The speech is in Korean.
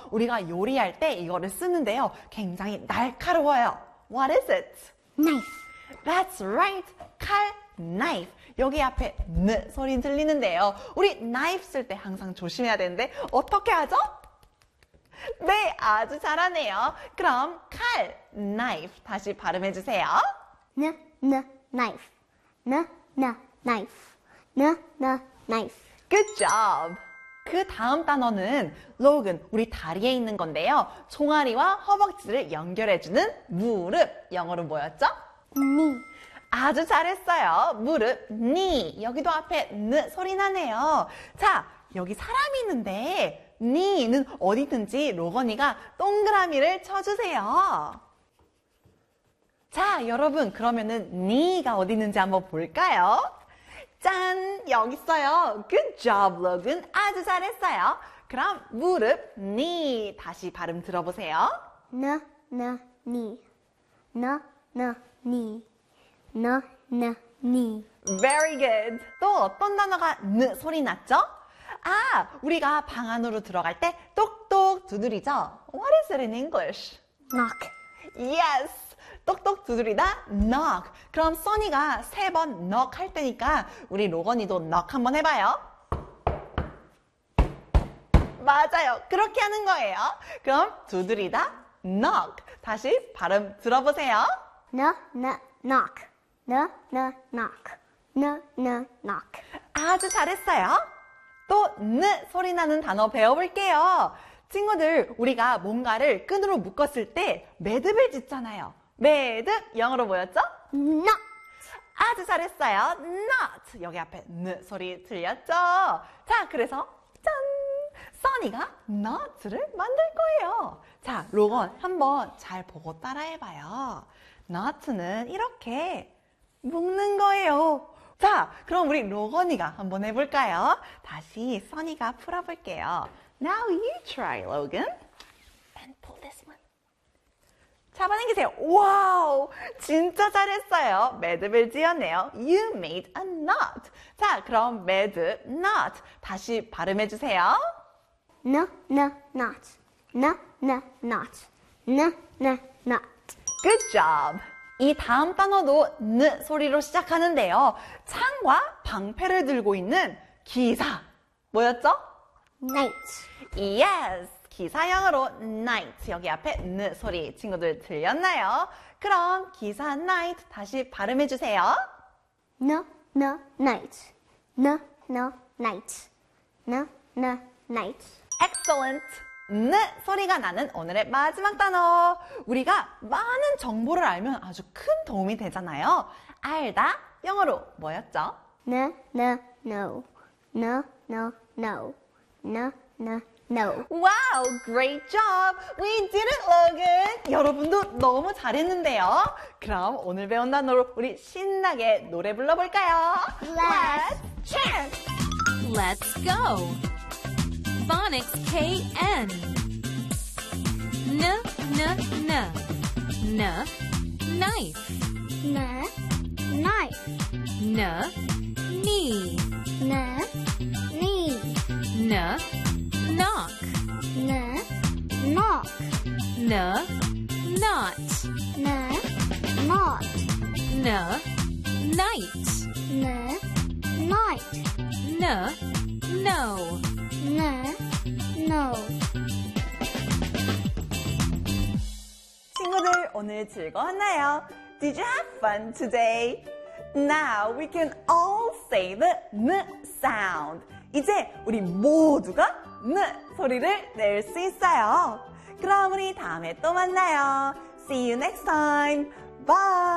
우리가 요리할 때 이거를 쓰는데요. 굉장히 날카로워요. What is it? Knife. That's right. 칼, knife. 여기 앞에 느 소리 들리는데요. 우리 knife 쓸 때 항상 조심해야 되는데 어떻게 하죠? 네, 아주 잘하네요. 그럼 칼, knife 다시 발음해 주세요. Knife. Knife. Knife. Good job. 그 다음 단어는 로건, 우리 다리에 있는 건데요. 종아리와 허벅지를 연결해주는 무릎. 영어로 뭐였죠? Knee. 아주 잘했어요. 무릎, knee. 여기도 앞에 느 소리 나네요. 자, 여기 사람이 있는데 knee는 어디 있는지 로건이가 동그라미를 쳐주세요. 자, 여러분 그러면은 knee가 어디 있는지 한번 볼까요? 짠! 여기 있어요. Good job, 로건. 아주 잘했어요. 그럼 무릎, knee. 다시 발음 들어보세요. Knee. knee. Very good. 또 어떤 단어가 느 소리 났죠? 아, 우리가 방 안으로 들어갈 때 똑똑 두드리죠? What is it in English? Knock. Yes. 똑똑 두드리다 knock. 그럼 써니가 3번 knock 할 때니까 우리 로건이도 knock 한번 해봐요. 맞아요. 그렇게 하는 거예요. 그럼 두드리다 knock. 다시 발음 들어보세요. Knock. Knock. 아주 잘했어요. 또 느 소리 나는 단어 배워볼게요. 친구들, 우리가 뭔가를 끈으로 묶었을 때 매듭을 짓잖아요. 매듭, 영어로 뭐였죠? Knot. 아주 잘했어요. Knot. 여기 앞에 느 소리 들렸죠? 자, 그래서 짠! 써니가 knot를 만들 거예요. 자, 로건 한번 잘 보고 따라해봐요. knot는 이렇게 묶는 거예요. 자, 그럼 우리 로건이가 한번 해볼까요? 다시 써니가 풀어볼게요. Now you try, Logan. And pull this one. 잡아당기세요. 와우! 진짜 잘했어요. 매듭을 지었네요. You made a knot. 자, 그럼 매듭, knot. 다시 발음해주세요. Knot. Good job. 이 다음 단어도 느 소리로 시작하는데요. 창과 방패를 들고 있는 기사. 뭐였죠? Knight. Yes. 기사형으로 knight. 여기 앞에 느 소리 친구들 들렸나요? 그럼 기사 knight 다시 발음해주세요. Night. Excellent. 느 소리가 나는 오늘의 마지막 단어. 우리가 많은 정보를 알면 아주 큰 도움이 되잖아요. 알다. 영어로 뭐였죠? No. Wow, great job. We did it, Logan. 여러분도 너무 잘했는데요. 그럼 오늘 배운 단어로 우리 신나게 노래 불러볼까요? Let's chant. Let's go. Phonics KN. N, knife. Knife. N, knee. Knee. N, knock. Knock. N, knot. Knot. N, night. Night. N, no. No. 친구들 오늘 즐거웠나요? Did you have fun today? Now we can all say the N sound. 이제 우리 모두가 N 소리를 낼 수 있어요. 그럼 우리 다음에 또 만나요. See you next time. Bye.